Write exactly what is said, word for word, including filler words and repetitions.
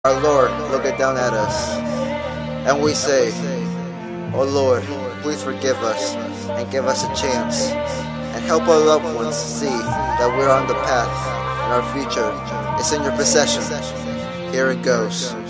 Our Lord looketh down at us, and we say, "O Lord, please forgive us and give us a chance, and help our loved ones see that we're on the path and our future is in your possession." Here it goes.